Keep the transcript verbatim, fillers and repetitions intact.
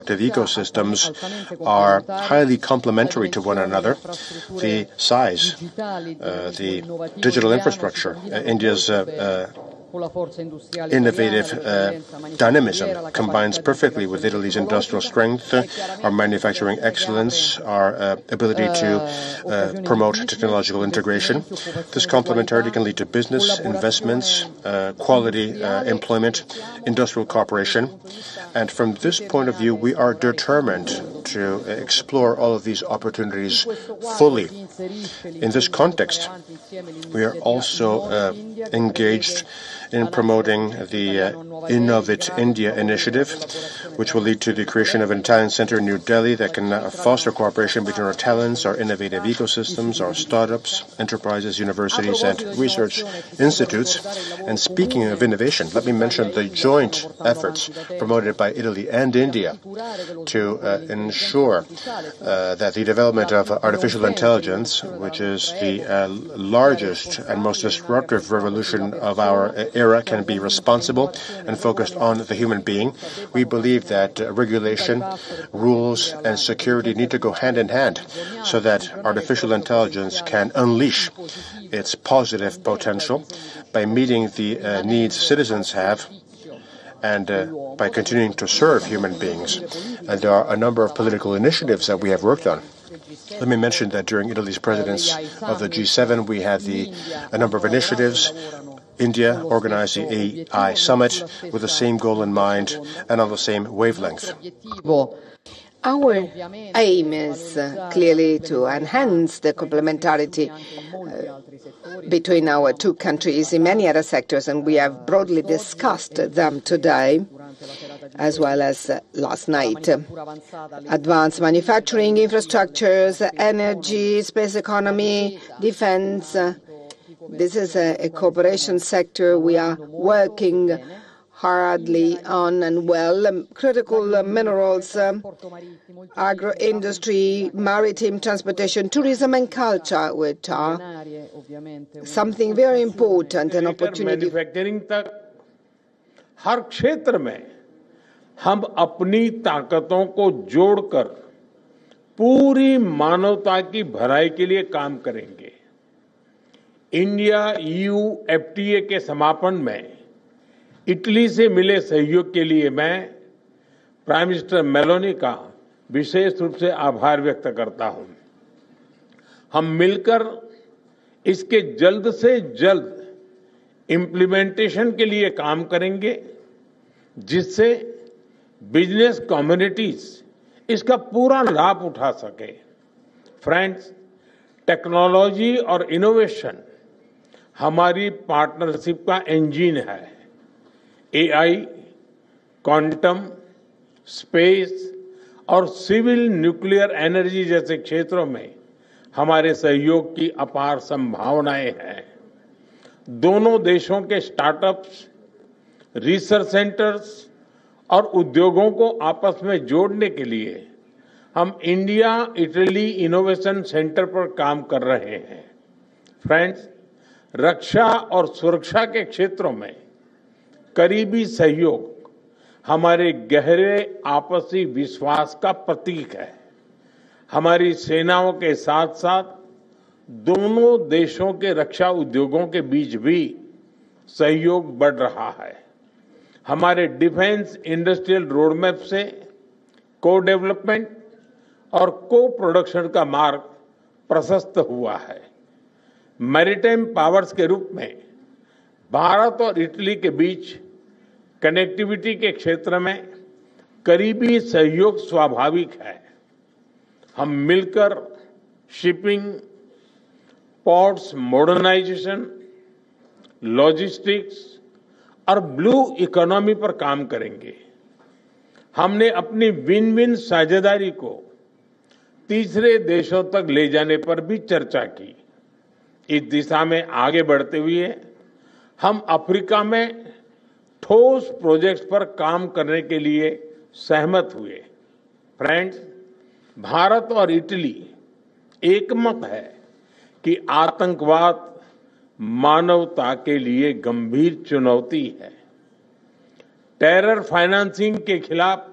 ecosystems are highly complementary to one another. The size, uh, the digital infrastructure, uh, India's uh, uh, innovative uh, dynamism combines perfectly with Italy's industrial strength, uh, our manufacturing excellence, our uh, ability to uh, promote technological integration. This complementarity can lead to business, investments, uh, quality uh, employment, industrial cooperation. And from this point of view, we are determined to explore all of these opportunities fully. In this context, we are also uh, engaged in promoting the uh, Innovate India initiative, which will lead to the creation of an Italian center in New Delhi that can uh, foster cooperation between our talents, our innovative ecosystems, our startups, enterprises, universities, and research institutes. And speaking of innovation, let me mention the joint efforts promoted by Italy and India to uh, ensure uh, that the development of artificial intelligence, which is the uh, largest and most disruptive revolution of our era, can be responsible and focused on the human being. We believe that uh, regulation, rules, and security need to go hand in hand so that artificial intelligence can unleash its positive potential by meeting the uh, needs citizens have and uh, by continuing to serve human beings. And there are a number of political initiatives that we have worked on. Let me mention that during Italy's presidency of the G seven, we had the, a number of initiatives. India organized the A I Summit with the same goal in mind and on the same wavelength. Our aim is uh, clearly to enhance the complementarity uh, between our two countries in many other sectors, and we have broadly discussed them today as well as uh, last night. Advanced manufacturing infrastructures, energy, space economy, defense. Uh, this is a, a cooperation sector we are working hardly on and well. Um, critical uh, minerals, um, agro-industry, maritime transportation, tourism and culture, which are something very important, an opportunity. Manufacturing तक हर क्षेत्र में हम अपनी ताकतों को जोड़कर पूरी मानवता की भलाई के लिए काम करेंगे। इंडिया ईयू एफटीए के समापन में इटली से मिले सहयोग के लिए मैं प्राइम मिनिस्टर मेलोनी का विशेष रूप से आभार व्यक्त करता हूं। हम मिलकर इसके जल्द से जल्द इम्प्लीमेंटेशन के लिए काम करेंगे, जिससे बिजनेस कम्युनिटीज इसका पूरा लाभ उठा सके। फ्रेंड्स, टेक्नोलॉजी और इनोवेशन हमारी पार्टनरशिप का इंजन है। एआई, क्वांटम, स्पेस और सिविल न्यूक्लियर एनर्जी जैसे क्षेत्रों में हमारे सहयोग की अपार संभावनाएं हैं। दोनों देशों के स्टार्टअप्स, रिसर्च सेंटर्स और उद्योगों को आपस में जोड़ने के लिए हम इंडिया इटली इनोवेशन सेंटर पर काम कर रहे हैं। फ्रेंड्स, रक्षा और सुरक्षा के क्षेत्रों में करीबी सहयोग हमारे गहरे आपसी विश्वास का प्रतीक है। हमारी सेनाओं के साथ साथ दोनों देशों के रक्षा उद्योगों के बीच भी सहयोग बढ़ रहा है। हमारे डिफेंस इंडस्ट्रियल रोडमैप से को डेवलपमेंट और को प्रोडक्शन का मार्ग प्रशस्त हुआ है। मैरीटाइम पावर्स के रूप में भारत और इटली के बीच कनेक्टिविटी के क्षेत्र में करीबी सहयोग स्वाभाविक है। हम मिलकर शिपिंग, पोर्ट्स मॉडर्नाइजेशन, लॉजिस्टिक्स और ब्लू इकोनॉमी पर काम करेंगे। हमने अपनी विन विन साझेदारी को तीसरे देशों तक ले जाने पर भी चर्चा की। इस दिशा में आगे बढ़ते हुए हम अफ्रीका में ठोस प्रोजेक्ट्स पर काम करने के लिए सहमत हुए। फ्रेंड्स, भारत और इटली एकमत है कि आतंकवाद मानवता के लिए गंभीर चुनौती है। टेरर फाइनेंसिंग के खिलाफ